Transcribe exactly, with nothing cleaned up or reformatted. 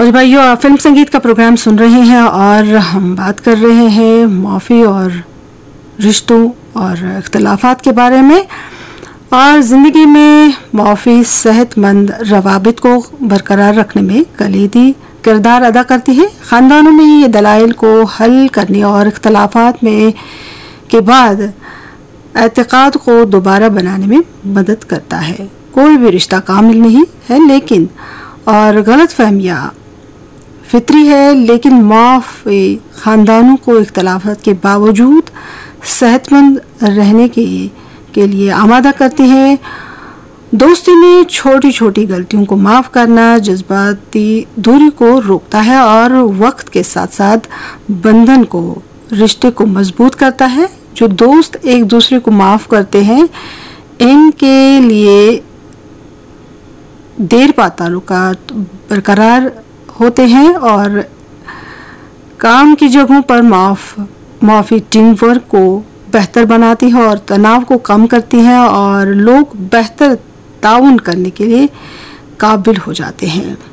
और भाइयों, फिल्म संगीत का प्रोग्राम सुन रहे हैं और हम बात कर रहे हैं माफ़ी और रिश्तों और इख्तलाफात के बारे में। और ज़िंदगी में माफ़ी सेहतमंद रवाबित को बरकरार रखने में कलीदी किरदार अदा करती है। ख़ानदानों में ये दलाइल को हल करने और इख्तलाफात में के बाद एतक़ाद को दोबारा बनाने में मदद करता है। कोई भी रिश्ता कामिल नहीं है लेकिन और गलत फहमियाँ फितरी है, लेकिन माफ़ी ख़ानदानों को इख्तलाफात के बावजूद सेहतमंद रहने के के लिए आमादा करती है। दोस्ती में छोटी छोटी गलतियों को माफ़ करना जज्बाती दूरी को रोकता है और वक्त के साथ साथ बंधन को रिश्ते को मजबूत करता है। जो दोस्त एक दूसरे को माफ़ करते हैं इनके लिए देर बाद ताल्लुकात बरकरार होते हैं और काम की जगहों पर माफ़ माफ़ी टीम वर्क को बेहतर बनाती है और तनाव को कम करती है और लोग बेहतर ताउन करने के लिए काबिल हो जाते हैं।